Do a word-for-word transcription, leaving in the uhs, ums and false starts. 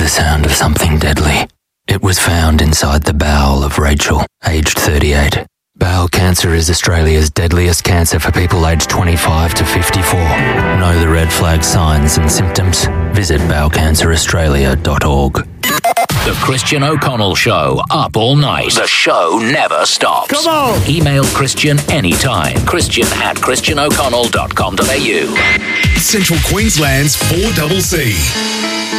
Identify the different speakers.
Speaker 1: the sound of something deadly. It was found inside the bowel of Rachel, aged thirty-eight. Bowel cancer is Australia's deadliest cancer for people aged twenty-five to fifty-four. Know the red flag signs and symptoms? Visit bowel cancer australia dot org.
Speaker 2: The Christian O'Connell Show, up all night. The show never stops.
Speaker 3: Come on!
Speaker 2: Email Christian anytime. Christian at christian o'connell dot com dot a u.
Speaker 4: Central Queensland's four C C.